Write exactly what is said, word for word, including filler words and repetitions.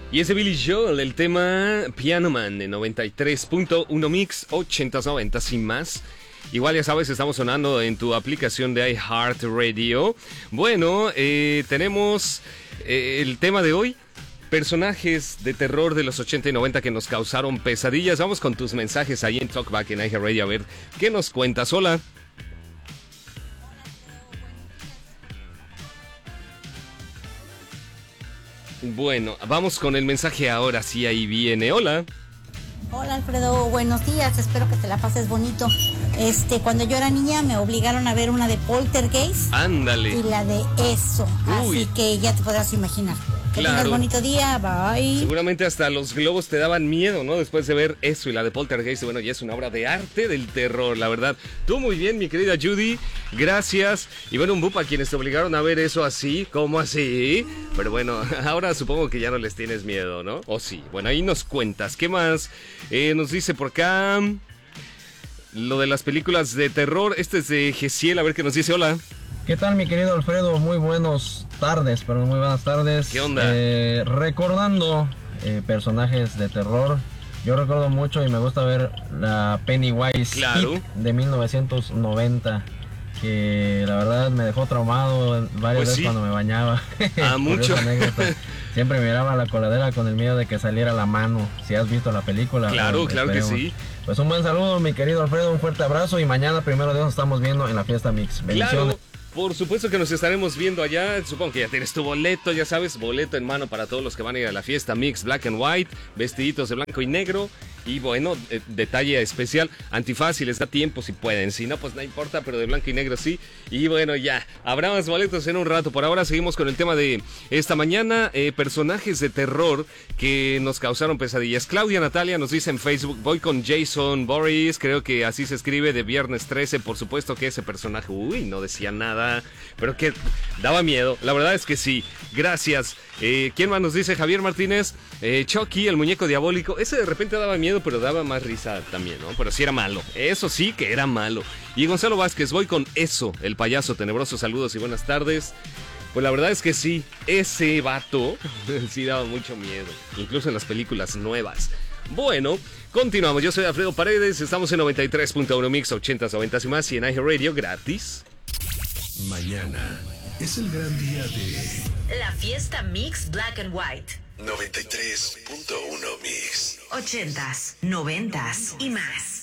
Y ese Billy Joel, el tema Piano Man en noventa y tres punto uno Mix, ochentas, noventas y más. Igual ya sabes, estamos sonando en tu aplicación de iHeartRadio. Bueno, eh, tenemos eh, el tema de hoy. Personajes de terror de los ochenta y noventa que nos causaron pesadillas. Vamos con tus mensajes ahí en Talkback en iHeartRadio a ver qué nos cuentas. Hola. Bueno, vamos con el mensaje ahora, sí, ahí viene. Hola. Hola Alfredo, buenos días, espero que te la pases bonito. Este, cuando yo era niña me obligaron a ver una de Poltergeist. Ándale. Y la de Eso, Uy. así que ya te podrás imaginar. Que Claro. tengas bonito día, bye. Seguramente hasta los globos te daban miedo, ¿no? Después de ver eso y la de Poltergeist, bueno, ya es una obra de arte del terror, la verdad. Tú muy bien, mi querida Judy, gracias. Y bueno, un bupa a quienes te obligaron a ver eso así, ¿cómo así? Pero bueno, ahora supongo que ya no les tienes miedo, ¿no? O sí, bueno, ahí nos cuentas. ¿Qué más? Eh, nos dice por acá lo de las películas de terror. Este es de Gesiel, a ver qué nos dice. Hola. ¿Qué tal, mi querido Alfredo? Muy buenas tardes, pero muy buenas tardes. ¿Qué onda? Eh, recordando eh, personajes de terror, yo recuerdo mucho y me gusta ver la Pennywise Claro. It de mil novecientos noventa, que la verdad me dejó traumado varias Pues veces sí. cuando me bañaba. Ah, mucho. Curiosa anécdota. Siempre miraba la coladera con el miedo de que saliera la mano. Si has visto la película. Claro, eh, claro que esperemos. sí. Pues un buen saludo, mi querido Alfredo, un fuerte abrazo y mañana primero de Dios nos estamos viendo en la fiesta Mix. Bendiciones. Claro, por supuesto que nos estaremos viendo allá. Supongo que ya tienes tu boleto, ya sabes, boleto en mano para todos los que van a ir a la fiesta Mix Black and White, vestiditos de blanco y negro. Y bueno, eh, detalle especial, antifaz si les da tiempo, si pueden. Si no, pues no importa, pero de blanco y negro sí. Y bueno, ya, habrá más boletos en un rato. Por ahora seguimos con el tema de esta mañana, eh, personajes de terror que nos causaron pesadillas. Claudia Natalia nos dice en Facebook, voy con Jason Boris, creo que así se escribe, de Viernes trece. Por supuesto que ese personaje, uy, no decía nada, pero que daba miedo. La verdad es que sí, gracias. Eh, ¿Quién más nos dice? Javier Martínez, eh, Chucky, el muñeco diabólico. Ese de repente daba miedo, pero daba más risa también, ¿no? Pero sí era malo, eso sí que era malo. Y Gonzalo Vázquez, voy con Eso, el payaso tenebroso. Saludos y buenas tardes. Pues la verdad es que sí, ese vato sí daba mucho miedo, incluso en las películas nuevas. Bueno, continuamos. Yo soy Alfredo Paredes, estamos en noventa y tres punto uno Mix, ochentas, noventas y más, y en iHeartRadio gratis. Mañana es el gran día de La fiesta Mix Black and White. noventa y tres punto uno Mix. Ochentas, noventas y más.